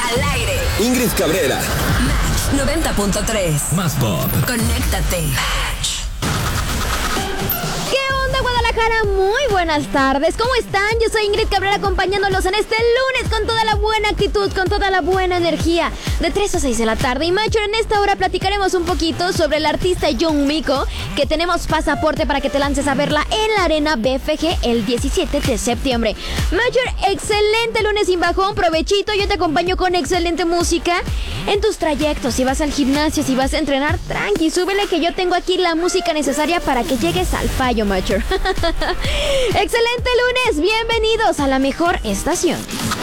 Al aire. Ingrid Cabrera. Match 90.3. Más pop. Conéctate. Guadalajara, muy buenas tardes, ¿cómo están? Yo soy Ingrid Cabrera acompañándolos en este lunes con toda la buena actitud, con toda la buena energía, de 3 a 6 de la tarde. Y Macho, en esta hora platicaremos un poquito sobre el artista Young Miko, que tenemos pasaporte para que te lances a verla en la Arena BFG el 17 de septiembre. Macho, excelente lunes sin bajón, provechito, yo te acompaño con excelente música en tus trayectos. Si vas al gimnasio, si vas a entrenar, tranqui, súbele que yo tengo aquí la música necesaria para que llegues al fallo, Macho. Excelente lunes, bienvenidos a la mejor estación.